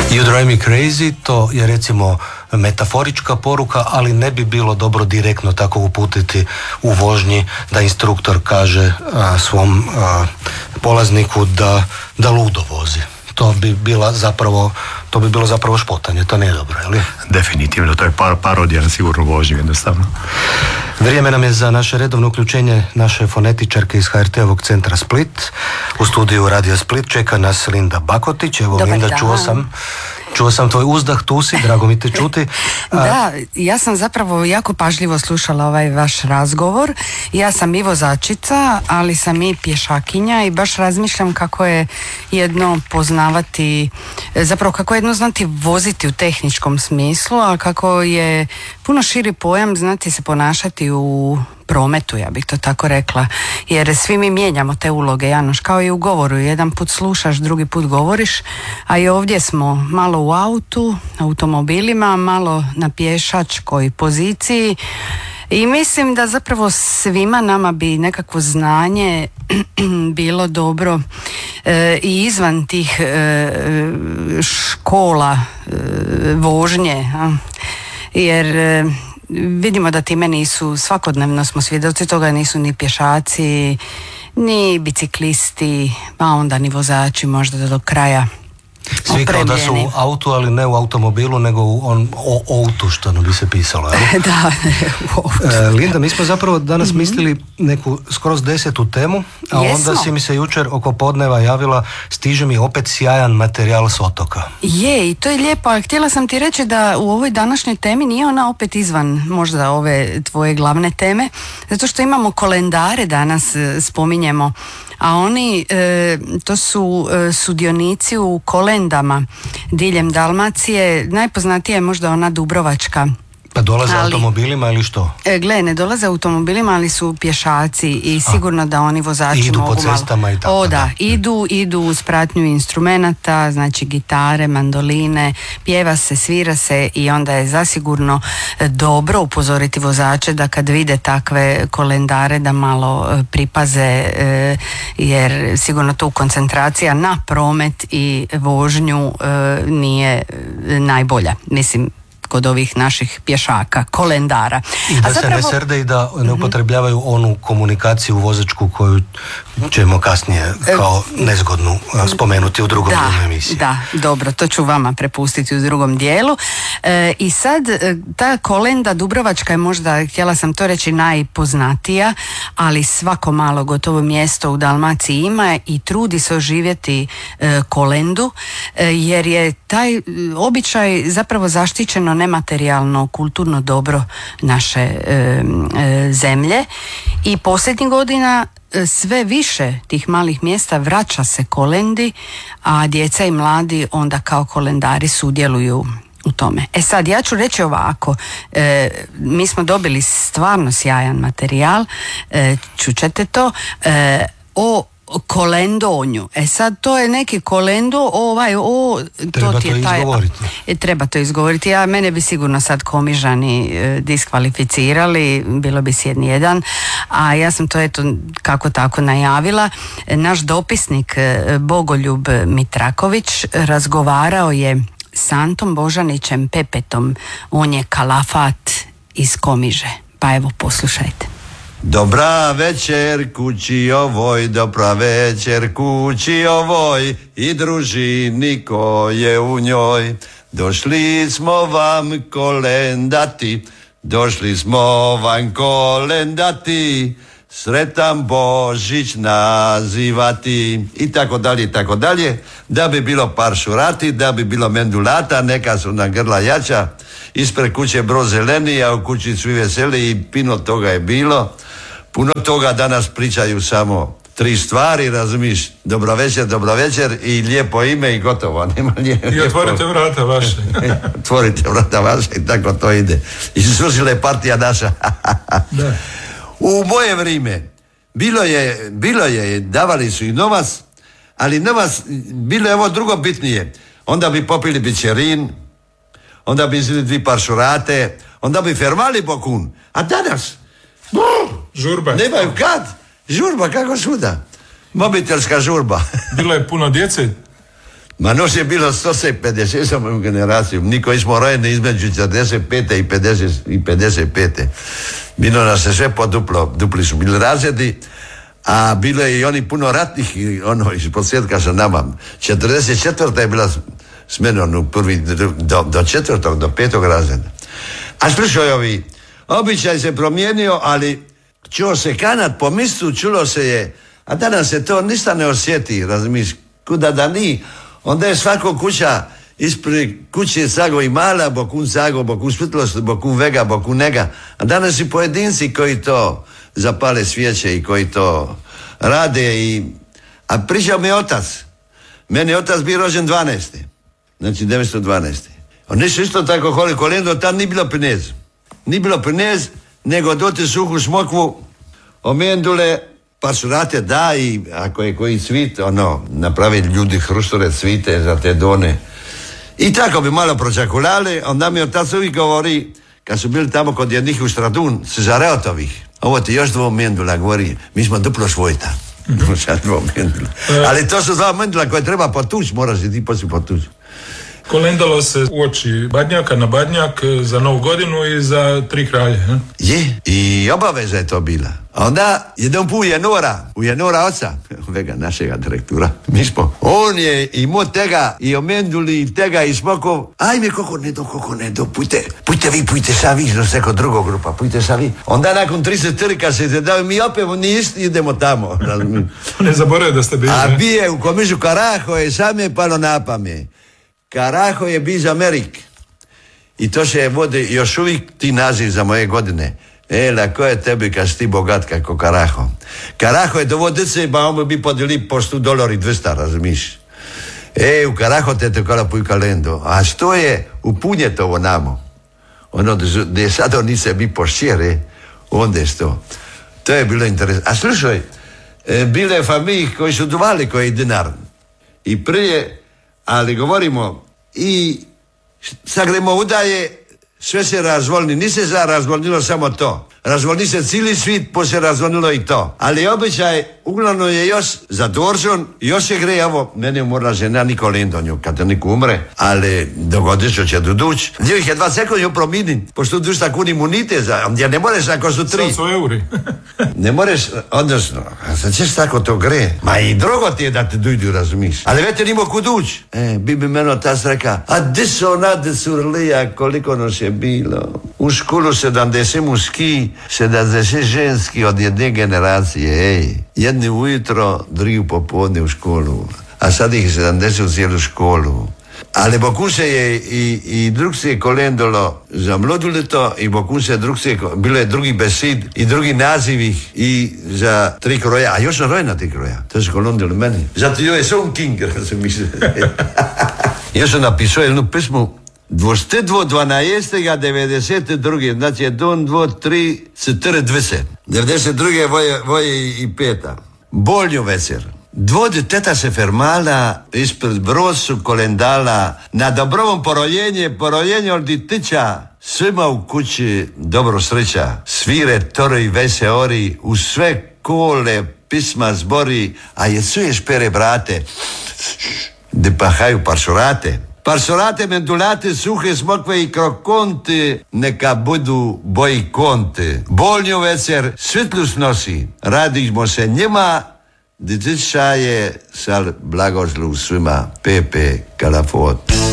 You drive me crazy, to je recimo metaforička poruka, ali ne bi bilo dobro direktno tako uputiti u vožnji da instruktor kaže svom polazniku da ludo vozi. To bi bilo zapravo špotanje, to nije dobro, je li? Definitivno, to je parodija na sigurnu vožnju, jednostavno. Vrijeme nam je za naše redovno uključenje naše fonetičarke iz HRT-ovog centra Split. U studiju Radio Split čeka nas Linda Bakotić. Evo, Dobar Linda, dan. čuo sam tvoj uzdah, tu si, drago mi te čuti. Da, ja sam zapravo jako pažljivo slušala ovaj vaš razgovor. Ja sam i vozačica, ali sam i pješakinja i baš razmišljam kako je jedno poznavati, zapravo kako je jedno znati voziti u tehničkom smislu, a kako je puno širi pojam znati se ponašati u prometu, ja bih to tako rekla, jer svi mi mijenjamo te uloge, Janoš, kao i u govoru, jedan put slušaš, drugi put govoriš, a i ovdje smo malo u automobilima, malo na pješačkoj poziciji i mislim da zapravo svima nama bi nekakvo znanje bilo dobro i izvan tih škola vožnje, jer vidimo da time nisu, svakodnevno smo svjedoci toga, nisu ni pješaci, ni biciklisti, pa onda ni vozači možda do kraja Svi kao da su u autu, ali ne u automobilu, nego u autu, što bi se pisalo. Da, u autu. Linda, mi smo zapravo danas mislili neku skroz 10. temu, a onda si mi se jučer oko podneva javila, stiže mi opet sjajan materijal s otoka. Je, i to je lijepo, ali htjela sam ti reći da u ovoj današnjoj temi nije ona opet izvan možda ove tvoje glavne teme, zato što imamo kolendare danas, spominjemo, a oni, to su sudionici u kolendama diljem Dalmacije. Najpoznatija je možda ona dubrovačka. Pa dolaze automobilima ili što? Gle, ne dolaze automobilima, ali su pješaci i sigurno da oni vozači idu mogu po cestama i tako. O da, idu uz pratnju instrumenata, znači gitare, mandoline, pjeva se, svira se i onda je zasigurno dobro upozoriti vozače da kad vide takve kolendare da malo pripaze, jer sigurno tu koncentracija na promet i vožnju nije najbolja. Mislim, kod ovih naših pješaka, kolendara. I da se ne srde i da ne upotrebljavaju onu komunikaciju vozačku koju ćemo kasnije kao nezgodnu spomenuti u drugom dijelu emisije. Da, dobro, to ću vama prepustiti u drugom dijelu. I sad, ta kolenda dubrovačka je možda, htjela sam to reći, najpoznatija, ali svako malo gotovo mjesto u Dalmaciji ima i trudi se oživjeti kolendu, jer je taj običaj zapravo zaštićeno nematerijalno kulturno dobro naše zemlje i posljednjih godina sve više tih malih mjesta vraća se kolendi, a djeca i mladi onda kao kolendari sudjeluju u tome. E sad, ja ću reći ovako, mi smo dobili stvarno sjajan materijal, čućete to, o kolendonju. E sad, to je neki kolendo, treba to izgovoriti. Treba to izgovoriti. Mene bi sigurno sad Komižani diskvalificirali, bilo bi sjedni jedan, a ja sam to eto kako tako najavila. Naš dopisnik Bogoljub Mitraković razgovarao je s Antom Božanićem Pepetom, on je kalafat iz Komiže. Pa evo, poslušajte. Dobra večer kući ovoj, dobra večer kući ovoj i družini koje u njoj. Došli smo vam kolendati, došli smo vam kolendati, sretan Božić nazivati i tako dalje, da bi bilo par šurati, da bi bilo mendulata, neka su na grla jača, ispred kuće brod zeleni, a u kući svi veseli i puno toga je bilo. Puno toga danas pričaju samo 3 stvari, razumiješ, dobra večer i lijepo ime i gotovo. Nema I otvorite vrata vaše. Otvorite vrata vaše i tako to ide. I susila je partija naša. Da. U moje vrijeme bilo je, davali su i novac, ali novac, bilo je ovo drugo bitnije. Onda bi popili bićerin, onda bi izvili 2 par šurate, onda bi fermali bokun. A danas žurba. Nemaju kad? Žurba kako svuda. Mobitelska žurba. Bilo je puno djece? Ma noć je bilo 150 sa mojom generacijom. Mi koji smo rojeni između 45. i 55. Bilo nas se sve poduplo. Dupli su bili razredi, a bilo je i oni puno ratnih iz podsjetka sa nama. 44. je bila s menom do 4. do 5. razreda. A slušaj ovi, običaj se promijenio, ali čuo se kanat po mistu, čulo se je, a danas se to ništa ne osjeti, razumiješ, kuda da ni, onda je svako kuća ispred kuće sago i mala, bokun sago, bokun svjetlost, bokun vega, bokun nega, a danas i pojedinci koji to zapale svijeće i koji to rade a pričao mi je otac, meni je otac bio rođen 12. Znači 912. Oni su isto tako holi kolendo, tam nije bilo pinez. Nije bilo pinez, nego dote suhu smokvu, omendule, pa su rate da i ako je koji cvit, napravili ljudi hrustore cvite za te done. I tako bi malo pročakulali, onda mi otac uvijek govori, kad su bili tamo kod jednih u Stradun, Cezareotovih, ovo ti još 2 mendula, govori, mi smo duplo svojta. Ali to su 2 mendula koje treba potući, moraš i ti poslije potući. Kolendalo se uoči Badnjaka na Badnjak za Novu godinu i za 3 kralje. Ne? Je, i obaveza je to bila. A onda jedan put u Jenora oca, vega našega direktora, mi smo, on je imao tega i omenduli i tega i smokov, ajme kako ne do, pujte sa vi, no seko drugo grupa, pujte sa vi. Onda nakon 34 kad se dao, mi opet idemo tamo. Ne zaboravio da ste bili. A bije u komižu Karaho je sam je palo na pamet. Karaho je biz Amerik. I to se vodi još uvijek ti naziv za moje godine. Ko je tebi kad si ti bogat kako Karaho? Karaho je dovodice, ba on bi podijeli po $100 200, razmiš. U Karaho te kola puj kalendo. A što je u Punjetovo namo? Gdje sad oni se bi pošćere, onda je to. To je bilo interesantno. A slušaj, bile familije koji su duvali koji dinar. I prije, ali govorimo i sagremo udaje, sve se razvolni, nije se razvolnilo samo to. Razvolni se cijeli svit, pa se razvolnilo i to. Ali običaj, uglavnom je još za Doržon, još se gre, evo, mene umorla žena Niko Lendonju, kad neko umre, ali dogodit će doduć. Njih je 2 sekunde promijeniti, pošto duš tako imunite, gdje ne moreš ako su 3. Sad su euri. Ne moreš, odnosno, sad ćeš tako to gre. Ma i drugo ti je da te dojdu, razumiš. Ali vete nimo kud uć. Bi meno tas reka, a di su onade curlija, koliko nos je bilo. U školu 70 muški, 70 ženski od jedne generacije, jedni ujutro, drugi popodne u školu, a sad ih 70 u cijelu školu. Ali bokun se je i drug se je kolendolo za mlodulito i bokun se bilo je drugi besid i drugi nazivih i za 3 kroja, a još na roj na 3 kroja. To su kolendolo meni. Zato je Son King, razumiješ. Još sam napisao jednu pismu 22.12.92. znači 1, 2, 3, 4, 20. 92. voje i 5. Bolju večer. Dvoje teta se fermala ispred brosu kolendala na dobrovom poroljenje od ditića. Svima u kući dobro sreća. Svire toro i vese ori, u sve kole pisma zbori, a jesu špere brate, de pahaju paršorate. Paršorate, mendulate, suhe smokve i krokonte, neka budu boji konte. Bolnju večer svjetlus nosi, radimo se njima, ditića je sal blagoslu svima, Pepe Kalafot.